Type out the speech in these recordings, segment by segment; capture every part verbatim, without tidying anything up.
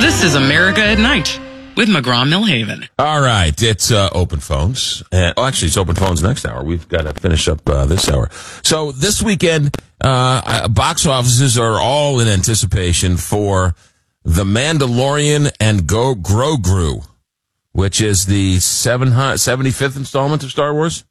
This is America at Night with McGraw-Millhaven. All right, it's uh, open phones. And, oh, actually, it's open phones next hour. We've got to finish up uh, this hour. So this weekend, uh, box offices are all in anticipation for The Mandalorian and Go Grogu, which is the seventy-fifth installment of Star Wars.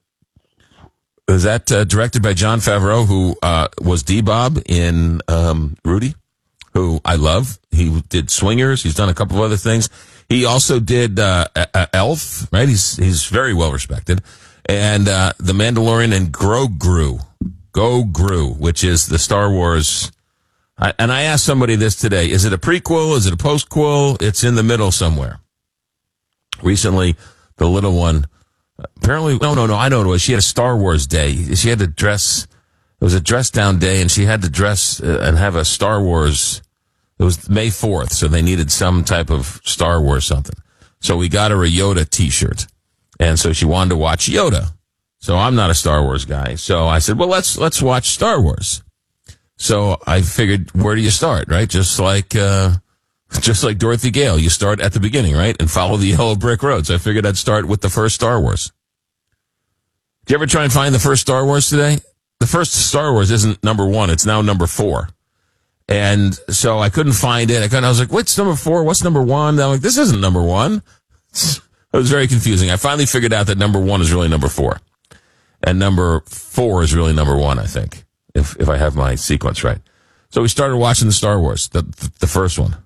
Is that uh, directed by Jon Favreau, who uh, was D-Bob in um, Rudy, who I love. He did Swingers. He's done a couple of other things. He also did uh, Elf, right? He's he's very well respected. And uh, The Mandalorian and Grogu, Grogu, which is the Star Wars. I, and I asked somebody this today. Is it a prequel? Is it a postquel? It's in the middle somewhere. Recently, the little one, apparently, no, no, no, I know what it was. She had a Star Wars day. She had to dress, it was a dress down day, and she had to dress and have a Star Wars. It was May fourth, so they needed some type of Star Wars something. So we got her a Yoda t-shirt. And so she wanted to watch Yoda. So I'm not a Star Wars guy. So I said, well, let's, let's watch Star Wars. So I figured, where do you start, right? Just like, uh, just like Dorothy Gale, you start at the beginning, right? And follow the yellow brick road. So I figured I'd start with the first Star Wars. Did you ever try and find the first Star Wars today? The first Star Wars isn't number one. It's now number four. And so I couldn't find it. I couldn't, I was like, what's number four? What's number one? And I'm like, this isn't number one. It was very confusing. I finally figured out that number one is really number four. And number four is really number one, I think, if if I have my sequence right. So we started watching the Star Wars, the the, the first one.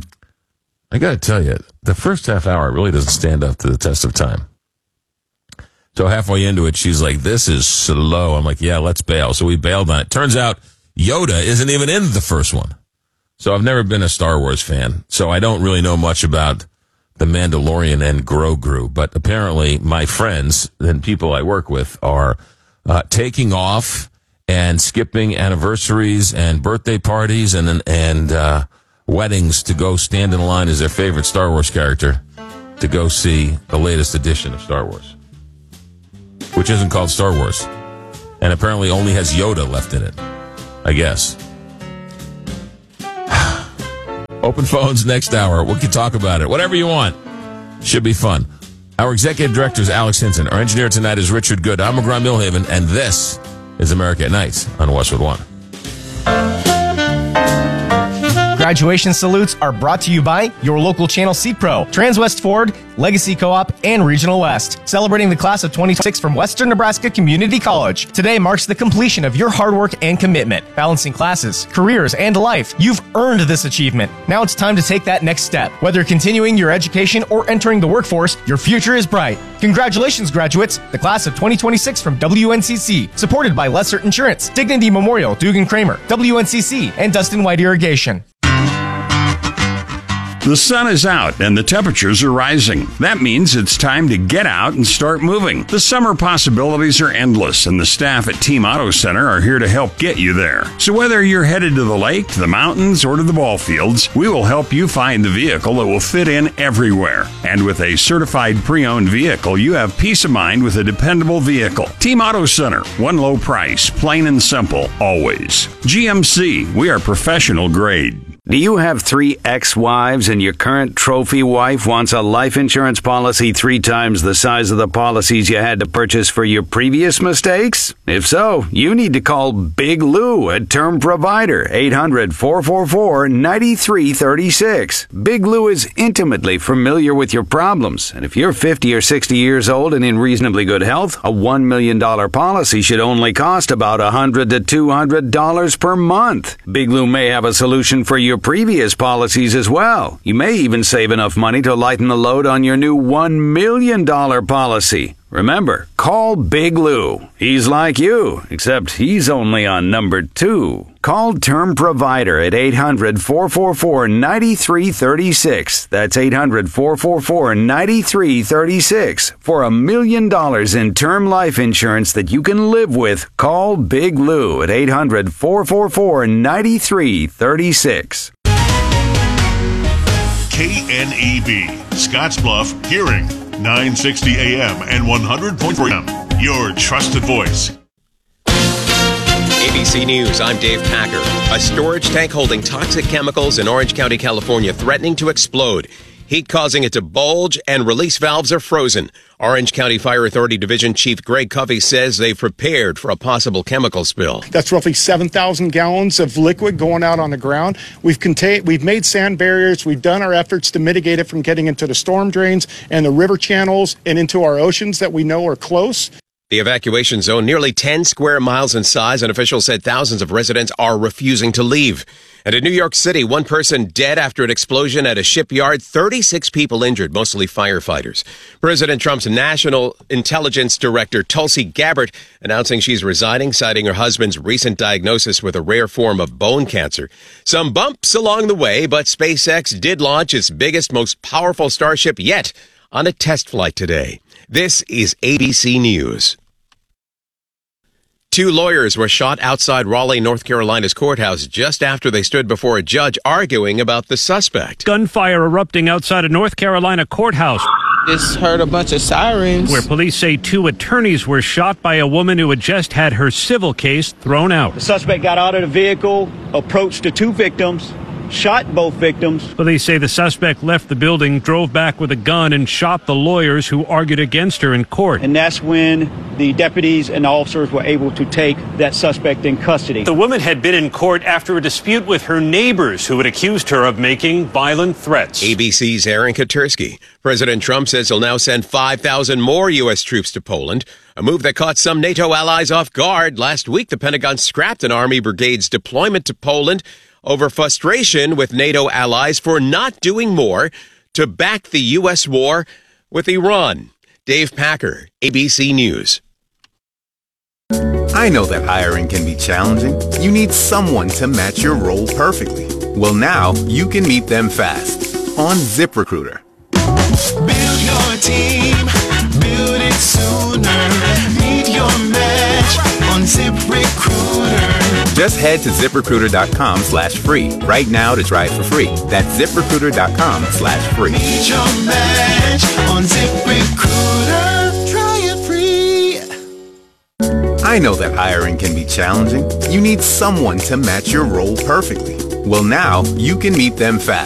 I got to tell you, the first half hour really doesn't stand up to the test of time. So halfway into it, she's like, this is slow. I'm like, yeah, let's bail. So we bailed on it. Turns out Yoda isn't even in the first one. So I've never been a Star Wars fan. So I don't really know much about The Mandalorian and Grogu. But apparently my friends and people I work with are uh, taking off and skipping anniversaries and birthday parties and and uh, weddings to go stand in line as their favorite Star Wars character to go see the latest edition of Star Wars, which isn't called Star Wars, and apparently only has Yoda left in it, I guess. Open phones next hour. We can talk about it. Whatever you want. Should be fun. Our executive director is Alex Hinton. Our engineer tonight is Richard Good. I'm McGraw-Millhaven, and this is America at Night on Westwood One. Graduation salutes are brought to you by your local channel C Pro, Transwest Ford, Legacy Co-op, and Regional West. Celebrating the class of twenty-six from Western Nebraska Community College. Today marks the completion of your hard work and commitment. Balancing classes, careers, and life. You've earned this achievement. Now it's time to take that next step. Whether continuing your education or entering the workforce, your future is bright. Congratulations, graduates. The class of twenty twenty-six from W N C C. Supported by Lessert Insurance, Dignity Memorial, Dugan Kramer, W N C C, and Dustin White Irrigation. The sun is out and the temperatures are rising. That means it's time to get out and start moving. The summer possibilities are endless, and the staff at Team Auto Center are here to help get you there. So whether you're headed to the lake, to the mountains, or to the ball fields, we will help you find the vehicle that will fit in everywhere. And with a certified pre-owned vehicle, you have peace of mind with a dependable vehicle. Team Auto Center, one low price, plain and simple, always. G M C, we are professional grade. Do you have three ex-wives and your current trophy wife wants a life insurance policy three times the size of the policies you had to purchase for your previous mistakes? If so, you need to call Big Lou at Term Provider, eight hundred, four four four, nine three three six. Big Lou is intimately familiar with your problems, and if you're fifty or sixty years old and in reasonably good health, a one million dollars policy should only cost about one hundred to two hundred dollars per month. Big Lou may have a solution for your previous policies as well. You may even save enough money to lighten the load on your new one million dollars policy. Remember, call Big Lou. He's like you, except he's only on number two. Call Term Provider at eight hundred, four four four, nine three three six. That's eight hundred, four four four, nine three three six. For a million dollars in term life insurance that you can live with, call Big Lou at eight hundred, four four four, nine three three six. K N E B, Scottsbluff Hearing, nine sixty A M and one hundred point four F M. Your trusted voice. A B C News, I'm Dave Packer. A storage tank holding toxic chemicals in Orange County, California, threatening to explode. Heat causing it to bulge and release valves are frozen. Orange County Fire Authority Division Chief Greg Covey says they've prepared for a possible chemical spill. That's roughly seven thousand gallons of liquid going out on the ground. We've contained, we've made sand barriers. We've done our efforts to mitigate it from getting into the storm drains and the river channels and into our oceans that we know are close. The evacuation zone, nearly ten square miles in size, and officials said thousands of residents are refusing to leave. And in New York City, one person dead after an explosion at a shipyard, thirty-six people injured, mostly firefighters. President Trump's National Intelligence Director, Tulsi Gabbard, announcing she's resigning, citing her husband's recent diagnosis with a rare form of bone cancer. Some bumps along the way, but SpaceX did launch its biggest, most powerful Starship yet on a test flight today. This is A B C News. Two lawyers were shot outside Raleigh, North Carolina's courthouse just after they stood before a judge arguing about the suspect. Gunfire erupting outside a North Carolina courthouse. Just heard a bunch of sirens. Where police say two attorneys were shot by a woman who had just had her civil case thrown out. The suspect got out of the vehicle, approached the two victims, shot both victims. Police say the suspect left the building, drove back with a gun, and shot the lawyers who argued against her in court. And that's when the deputies and the officers were able to take that suspect in custody. The woman had been in court after a dispute with her neighbors who had accused her of making violent threats. A B C's Aaron Katersky. President Trump says he'll now send five thousand more U S troops to Poland, a move that caught some NATO allies off guard. Last week, the Pentagon scrapped an Army brigade's deployment to Poland over frustration with NATO allies for not doing more to back the U S war with Iran. Dave Packer, A B C News. I know that hiring can be challenging. You need someone to match your role perfectly. Well, now you can meet them fast on ZipRecruiter. Build your team, build it sooner. Meet your match on ZipRecruiter. Just head to ZipRecruiter.com slash free right now to try it for free. That's ZipRecruiter.com slash free. Meet your match on ZipRecruiter. Try it free. I know that hiring can be challenging. You need someone to match your role perfectly. Well, now you can meet them fast